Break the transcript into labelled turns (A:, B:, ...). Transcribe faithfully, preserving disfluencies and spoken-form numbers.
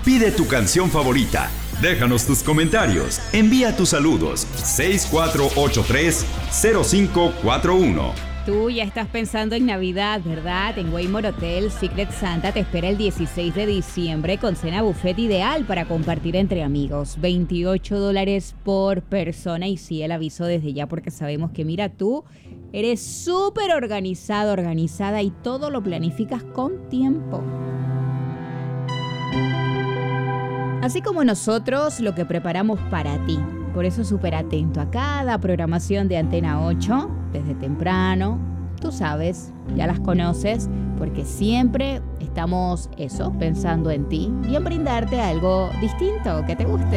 A: Pide tu canción favorita. Déjanos tus comentarios. Envía tus saludos. seis cuatro ocho tres cero cinco cuatro uno.
B: Tú ya estás pensando en Navidad, ¿verdad? En Waymore Hotel Secret Santa te espera el dieciséis de diciembre con cena buffet ideal para compartir entre amigos. veintiocho dólares por persona. Y sí, el aviso desde ya porque sabemos que, mira, tú eres súper organizado, organizada y todo lo planificas con tiempo. Así como nosotros, lo que preparamos para ti. Por eso súper atento a cada programación de Antena ocho, desde temprano. Tú sabes, ya las conoces, porque siempre estamos, eso, pensando en ti y en brindarte algo distinto que te guste.